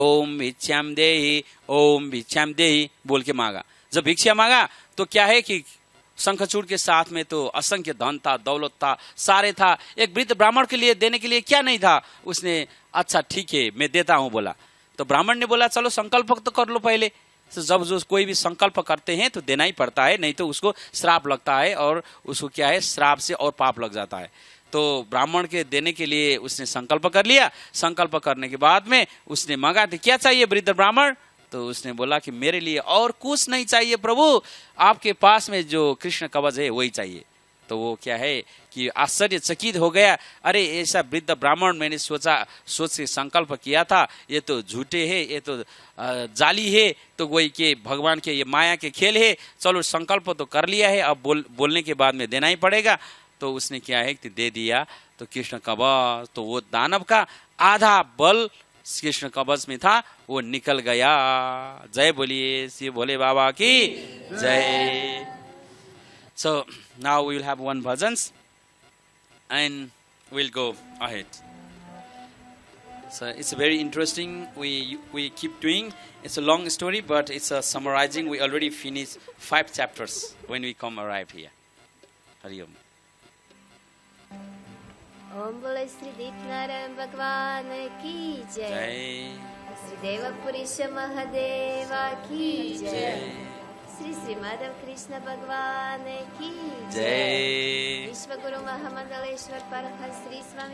ओम भिक्षाम देहि, ओम भिक्षाम देहि बोल के मांगा। जब भिक्षा मांगा तो क्या है कि शंखचूड़ के साथ में तो असंख्य धन था, दौलत था, सारे था। एक वृद्ध ब्राह्मण के लिए देने के लिए क्या नहीं था। उसने अच्छा ठीक है मैं देता हूं बोला। तो ब्राह्मण ने बोला चलो संकल्प तो कर लो पहले। तो जब जो कोई भी संकल्प करते हैं तो देना ही पड़ता है, नहीं तो उसको श्राप लगता है और उसको क्या है श्राप से और पाप लग जाता है। तो ब्राह्मण के देने के लिए उसने संकल्प कर लिया। संकल्प करने के बाद में उसने मांगा कि क्या चाहिए वृद्ध ब्राह्मण। तो उसने बोला कि मेरे लिए और कुछ नहीं चाहिए प्रभु, आपके पास में जो कृष्ण कवच है वही चाहिए। तो वो क्या है कि आश्चर्यचकित हो गया। अरे ऐसा वृद्ध ब्राह्मण, मैंने सोच से संकल्प किया था, ये तो झूठे है, ये तो जाली है, तो वही के भगवान के ये माया के खेल है। चलो संकल्प तो कर लिया है, अब बोलने के बाद में देना ही पड़ेगा। तो उसने क्या है कि दे दिया। तो कृष्ण कवच, तो वो दानव का आधा बल कृष्ण कवच में था, वो निकल गया। जय बोलिए शिव भोले बाबा की जय। So now we will have one bhajans and we'll go ahead. So it's very interesting. We keep doing. It's a long story, but it's a summarizing. We already finished 5 chapters when we arrive here. Hari Om. ओम बोले श्री दीपनारायण भगवान की जय। श्री देव पुरुष महादेव की जय। श्री श्री माधव कृष्ण भगवान की जय। विश्व गुरु महामंडलेश्वर पर श्री स्वामी